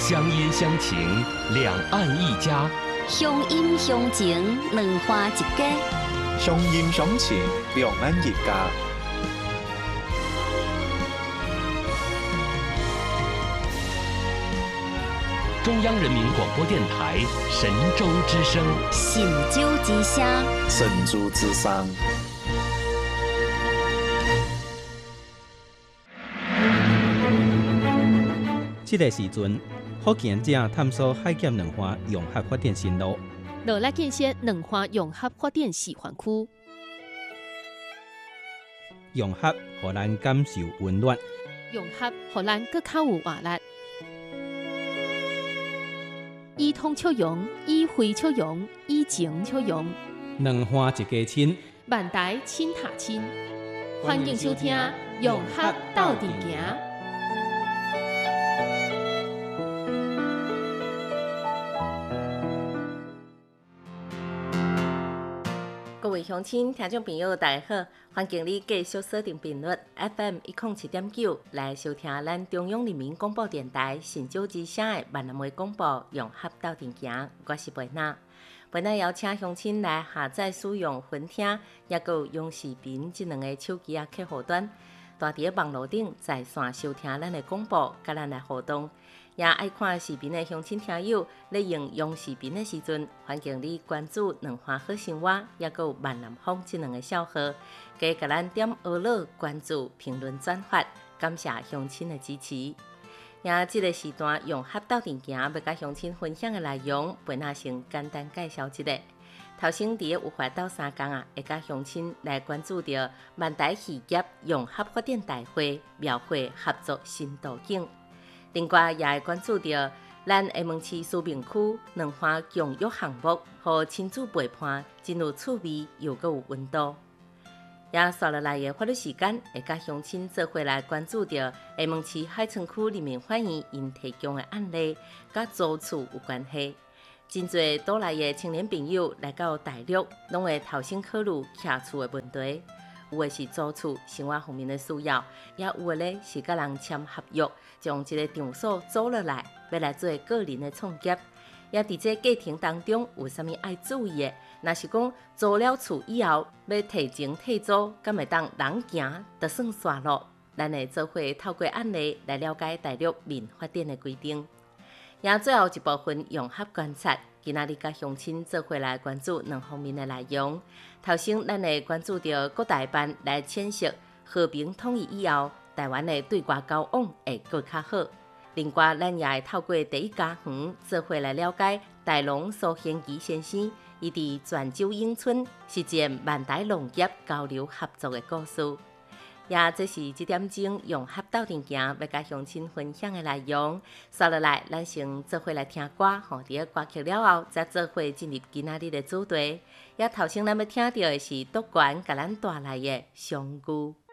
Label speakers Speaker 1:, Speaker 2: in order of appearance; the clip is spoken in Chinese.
Speaker 1: 乡音乡情，两岸一家。
Speaker 2: 乡音乡情，两花一家。
Speaker 3: 乡音乡情，两岸一家。
Speaker 1: 中央人民广播电台神州之声，
Speaker 2: 神州之声，
Speaker 3: 神州之声。
Speaker 4: 这个时阵，福建正探索海检两花融合发展新路，
Speaker 5: 落来建设两花融合发展示范区，
Speaker 4: 融合互咱感受温暖，
Speaker 5: 融合互咱更较有活力。以通促融，以会促融，以情促融，
Speaker 4: 两花一家亲，
Speaker 5: 万代亲塔亲。欢迎收听《融合斗阵行》。
Speaker 6: 各位乡亲、听众朋友，大家好！欢迎你继续锁定频率 FM 107.9来收听咱中央人民广播电台神州之声的闽南话广播融合斗阵行，我是贝娜。贝娜邀请乡亲来下载使用分听，也有用视频这两个手机客户端，大伫网络顶在线收听咱的广播，甲咱来互动。也爱看视频的乡亲听友，咧用视频的时阵，欢迎你关注两花好生活，也有闽南风这两个小号，加甲咱点学乐、关注、评论、转发，感谢乡亲的支持。也这个时段融合斗阵行，要甲乡亲分享的内容，本那先简单介绍一下。头先伫有法斗3天会甲乡亲来关注到万代企业融合发展大会，描绘合作新途径。另外，也会关注到咱厦门市思明区两花教育项目和亲子陪伴，真有趣味又有温度。也刷落来的法律时间，会甲乡亲做伙来关注到厦门市海村区人民法院因提供的案例，甲租厝有关系。真侪岛内的青年朋友来到大陆，拢会头先考虑徛厝的问题。有的是租厝生活方面的需要，也有的咧是甲人签合约，将一个场所租落来，要来做个人的创业。也伫这过程当中，有啥物爱注意的？若是讲租了厝以后，要提前退租，敢会当人行就算线路。咱会做伙透过案例来了解大陆民法典的规定。也最后一部分融合观察，今仔日甲乡亲做伙来关注两方面的内容。头先咱会关注到各台办来签署和平统一以后，台湾的对外交往会更较好。另外，咱也会透过第一家园做伙来了解大农苏宪基先生，伊伫泉州永春实践万代农业交流合作的故事。也这是这点钟融合斗阵行要甲乡亲分享的内容。刷落来，咱先做伙来听歌，伫咧歌曲了后，再做伙进入今仔日的主题。也头先咱要听到的是杜鹃甲咱带来的《相遇》。